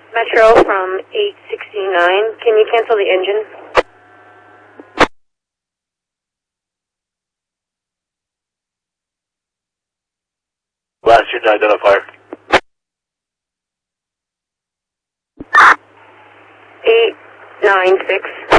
Metro from 869. Can you cancel the engine? Last unit identifier. 896.